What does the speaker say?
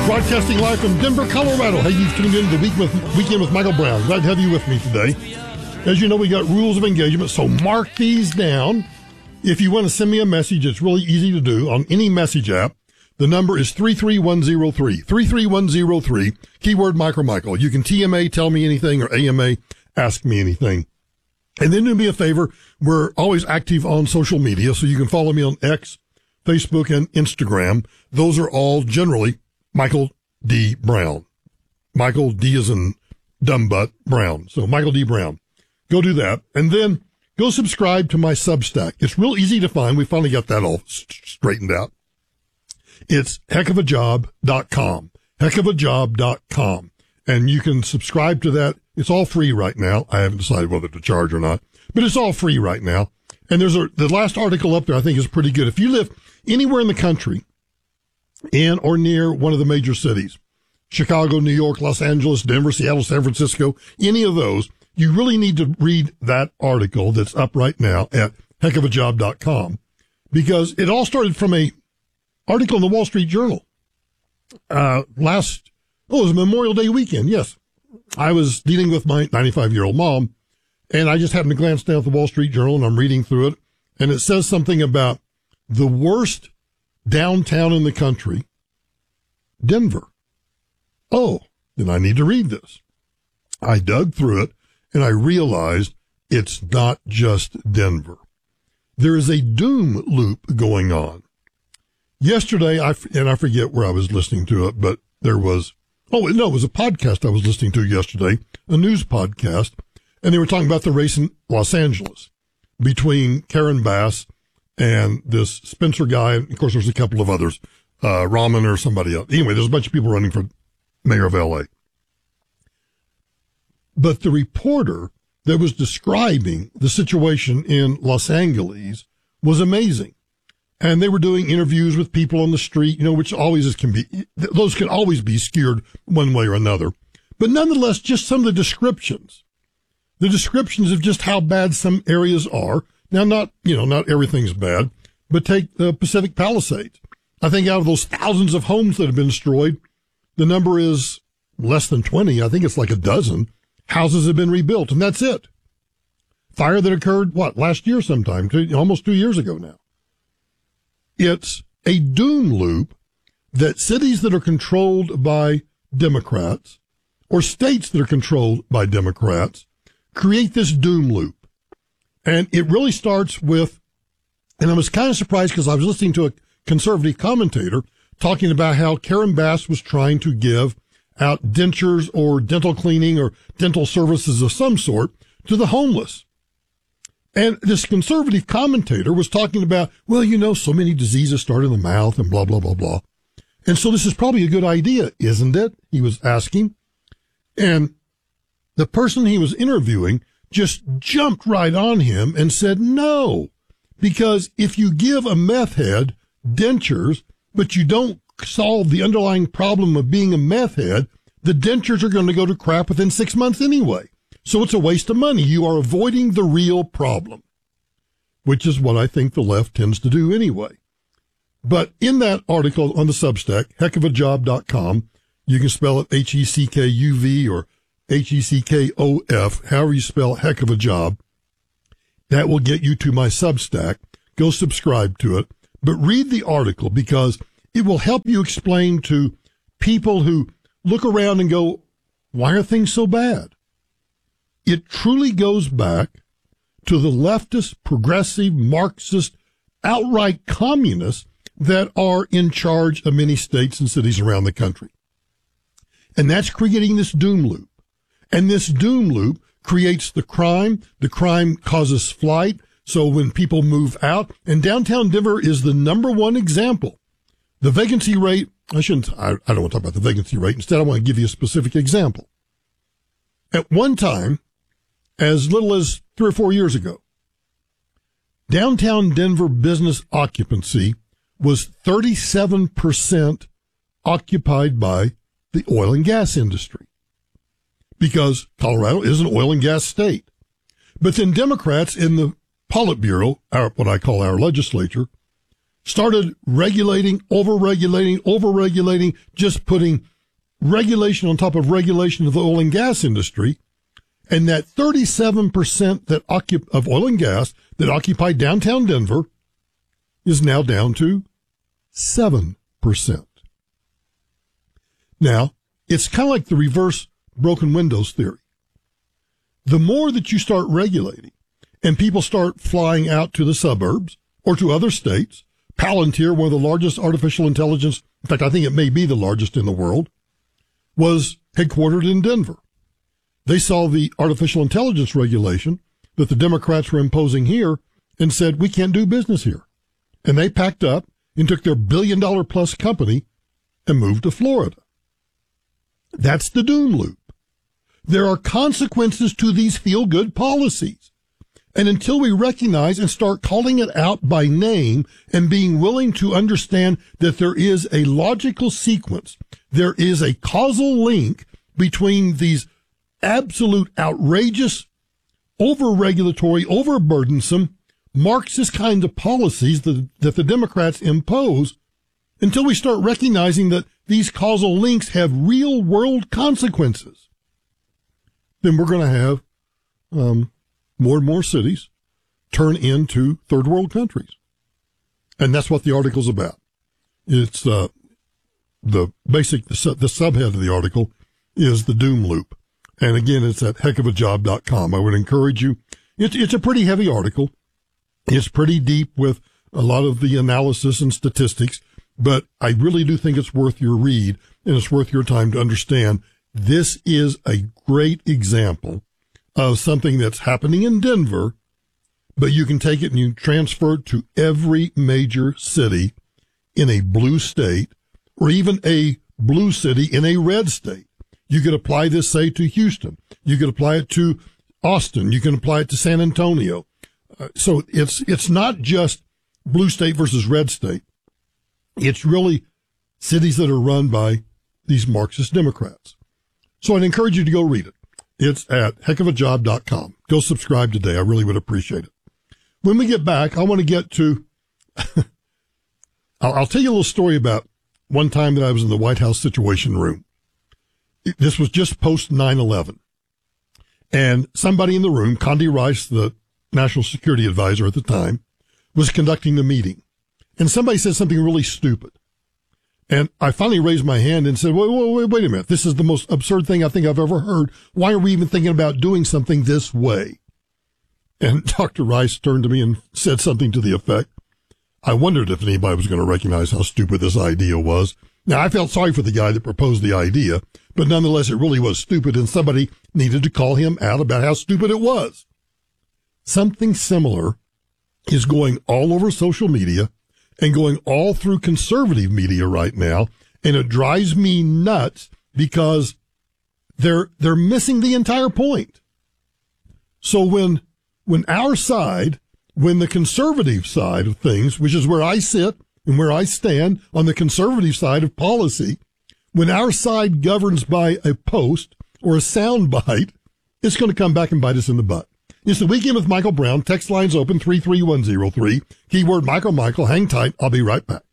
Broadcasting live from Denver, Colorado. Hey, you've tuned in to the Weekend with Michael Brown. Glad to have you with me today. As you know, we got rules of engagement, so mark these down. If you want to send me a message, it's really easy to do on any message app. The number is 33103. 33103, keyword Michael. You can TMA, tell me anything, or AMA, ask me anything. And then do me a favor, we're always active on social media, so you can follow me on X, Facebook, and Instagram. Those are all generally Michael D. Brown. Michael D. as in dumb butt Brown. So Michael D. Brown. Go do that. And then go subscribe to my Substack. It's real easy to find. We finally got that all straightened out. It's heckofajob.com. Heckofajob.com. And you can subscribe to that. It's all free right now. I haven't decided whether to charge or not, but it's all free right now. And the last article up there I think is pretty good. If you live anywhere in the country, in or near one of the major cities, Chicago, New York, Los Angeles, Denver, Seattle, San Francisco, any of those, you really need to read that article that's up right now at heckofajob.com, because it all started from a article in the Wall Street Journal. It was Memorial Day weekend. Yes. I was dealing with my 95-year-old mom, and I just happened to glance down at the Wall Street Journal, and I'm reading through it, and it says something about the worst downtown in the country, Denver. Oh, then I need to read this. I dug through it, and I realized it's not just Denver. There is a doom loop going on. Yesterday, I forget where I was listening to it, but it was a podcast I was listening to yesterday, a news podcast, and they were talking about the race in Los Angeles between Karen Bass and this Spencer guy. And of course, there's a couple of others, Rahman or somebody else. Anyway, there's a bunch of people running for mayor of L.A. But the reporter that was describing the situation in Los Angeles was amazing. And they were doing interviews with people on the street, which those can always be skewed one way or another. But nonetheless, just some of the descriptions of just how bad some areas are. Now, not everything's bad, but take the Pacific Palisades. I think out of those thousands of homes that have been destroyed, the number is less than 20. I think it's like a dozen houses have been rebuilt, and that's it. Fire that occurred, last year sometime, almost 2 years ago now. It's a doom loop that cities that are controlled by Democrats or states that are controlled by Democrats create this doom loop. And it really starts with, and I was kind of surprised because I was listening to a conservative commentator talking about how Karen Bass was trying to give out dentures or dental cleaning or dental services of some sort to the homeless. And this conservative commentator was talking about, so many diseases start in the mouth and blah, blah, blah, blah. And so this is probably a good idea, isn't it? He was asking. And the person he was interviewing just jumped right on him and said no, because if you give a meth head dentures, but you don't solve the underlying problem of being a meth head, the dentures are going to go to crap within 6 months anyway. So it's a waste of money. You are avoiding the real problem, which is what I think the left tends to do anyway. But in that article on the Substack, heckofajob.com, you can spell it Heckuv or Heckof, however you spell heck of a job. That will get you to my Substack. Go subscribe to it. But read the article because it will help you explain to people who look around and go, why are things so bad? It truly goes back to the leftist, progressive, Marxist, outright communists that are in charge of many states and cities around the country. And that's creating this doom loop. And this doom loop creates the crime. The crime causes flight. So when people move out, and downtown Denver is the number one example. The vacancy rate, I don't want to talk about the vacancy rate. Instead, I want to give you a specific example. At one time, as little as 3 or 4 years ago, downtown Denver business occupancy was 37% occupied by the oil and gas industry, because Colorado is an oil and gas state. But then Democrats in the Politburo, what I call our legislature, started regulating, over-regulating, just putting regulation on top of regulation of the oil and gas industry. And that 37% of oil and gas that occupied downtown Denver is now down to 7%. Now, it's kind of like the reverse broken windows theory. The more that you start regulating and people start flying out to the suburbs or to other states, Palantir, one of the largest artificial intelligence, in fact, I think it may be the largest in the world, was headquartered in Denver. They saw the artificial intelligence regulation that the Democrats were imposing here and said, we can't do business here. And they packed up and took their billion-dollar-plus company and moved to Florida. That's the doom loop. There are consequences to these feel-good policies. And until we recognize and start calling it out by name and being willing to understand that there is a logical sequence, there is a causal link between these absolute outrageous, over-regulatory, over-burdensome, Marxist kind of policies that the Democrats impose, until we start recognizing that these causal links have real-world consequences, then we're going to have more and more cities turn into third world countries. And that's what the article's about. It's the subhead of the article is the doom loop. And again, it's at heckofajob.com. I would encourage you. It's a pretty heavy article. It's pretty deep with a lot of the analysis and statistics, but I really do think it's worth your read and it's worth your time to understand. This is a great example of something that's happening in Denver, but you can take it and you transfer it to every major city in a blue state or even a blue city in a red state. You could apply this, say, to Houston. You could apply it to Austin. You can apply it to San Antonio. So it's not just blue state versus red state. It's really cities that are run by these Marxist Democrats. So I'd encourage you to go read it. It's at heckofajob.com. Go subscribe today. I really would appreciate it. When we get back, I want to get to, I'll tell you a little story about one time that I was in the White House Situation Room. This was just post 9/11. And somebody in the room, Condi Rice, the National Security Advisor at the time, was conducting the meeting. And somebody said something really stupid. And I finally raised my hand and said, wait a minute. This is the most absurd thing I think I've ever heard. Why are we even thinking about doing something this way? And Dr. Rice turned to me and said something to the effect, I wondered if anybody was going to recognize how stupid this idea was. Now, I felt sorry for the guy that proposed the idea, but nonetheless, it really was stupid, and somebody needed to call him out about how stupid it was. Something similar is going all over social media and going all through conservative media right now, and it drives me nuts because they're missing the entire point. So when our side, when the conservative side of things, which is where I sit and where I stand on the conservative side of policy, when our side governs by a post or a sound bite, it's going to come back and bite us in the butt. It's the Weekend with Michael Brown. Text lines open 33103. Keyword Michael. Hang tight. I'll be right back.